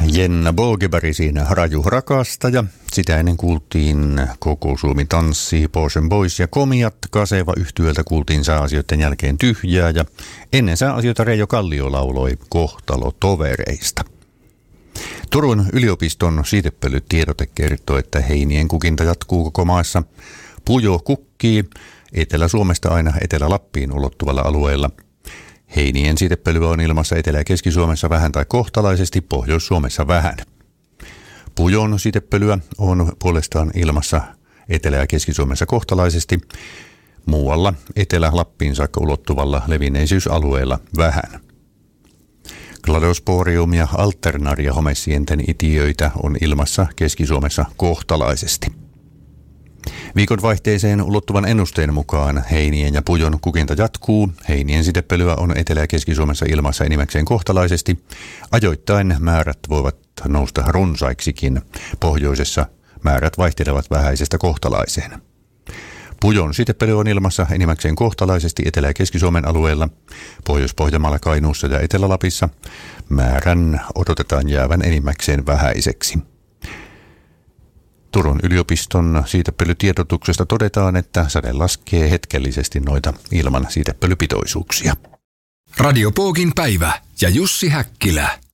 Jenna Bogeberg siinä Raju rakastaja. Sitä ennen kuultiin Koko Suomi tanssii, Porschen Boys ja Komiat. Kaseva yhtyöltä kuultiin sääasioiden jälkeen Tyhjää ja ennen sääasioita Reijo Kallio lauloi Kohtalo tovereista. Turun yliopiston siitepölytiedote kertoo, että heinien kukinta jatkuu koko maassa. Pujo kukkii Etelä-Suomesta aina Etelä-Lappiin ulottuvalla alueella. Heinien siitepölyä on ilmassa Etelä- ja Keski-Suomessa vähän tai kohtalaisesti, Pohjois-Suomessa vähän. Pujon siitepölyä on puolestaan ilmassa Etelä- ja Keski-Suomessa kohtalaisesti, muualla Etelä-Lappiin saakka ulottuvalla levinneisyysalueella vähän. Cladosporium ja Alternaria homesienten itiöitä on ilmassa Keski-Suomessa kohtalaisesti. Viikonvaihteeseen ulottuvan ennusteen mukaan heinien ja pujon kukinta jatkuu. Heinien siitepölyä on Etelä- ja Keski-Suomessa ilmassa enimmäkseen kohtalaisesti. Ajoittain määrät voivat nousta runsaiksikin. Pohjoisessa määrät vaihtelevat vähäisestä kohtalaiseen. Pujon siitepöly on ilmassa enimmäkseen kohtalaisesti Etelä- ja Keski-Suomen alueella. Pohjois-Pohjanmaalla, Kainuussa ja Etelä-Lapissa määrän odotetaan jäävän enimmäkseen vähäiseksi. Turun yliopiston siitepölytiedotuksesta todetaan, että sade laskee hetkellisesti noita ilman siitepölypitoisuuksia. Radio Pookin päivä ja Jussi Häkkilä.